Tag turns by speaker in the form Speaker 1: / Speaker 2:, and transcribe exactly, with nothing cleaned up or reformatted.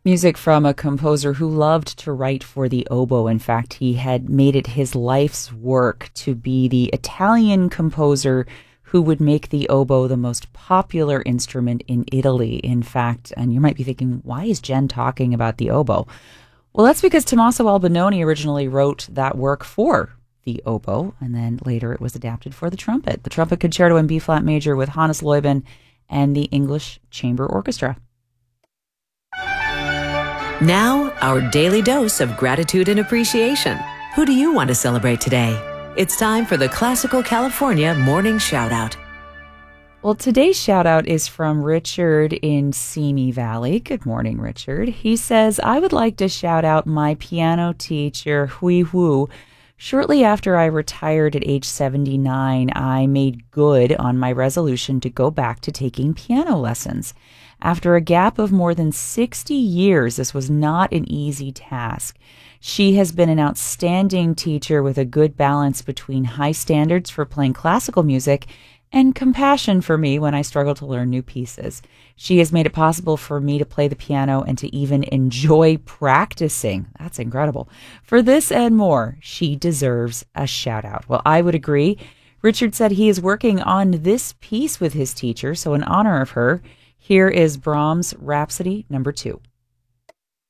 Speaker 1: Music from a composer who loved to write for the oboe. In fact, he had made it his life's work to be the Italian composer who would make the oboe the most popular instrument in Italy. In fact, and you might be thinking, why is Jen talking about the oboe? Well, that's because Tommaso Albinoni originally wrote that work for the oboe, and then later it was adapted for the trumpet. The Trumpet Concerto in B-flat major with Hannes Leuben and the English Chamber Orchestra.
Speaker 2: Now, our daily dose of gratitude and appreciation. Who do you want to celebrate today? It's time for the Classical California Morning Shoutout.
Speaker 1: Well, today's shout out is from Richard in Simi Valley. Good morning, Richard. He says, I would like to shout out my piano teacher, Hui Wu. Shortly after I retired at age seventy-nine, I made good on my resolution to go back to taking piano lessons. After a gap of more than sixty years, this was not an easy task. She has been an outstanding teacher with a good balance between high standards for playing classical music and compassion for me when I struggle to learn new pieces. She has made it possible for me to play the piano and to even enjoy practicing. That's incredible. For this and more, she deserves a shout out. Well, I would agree. Richard said he is working on this piece with his teacher, so in honor of her, here is Brahms' Rhapsody number two.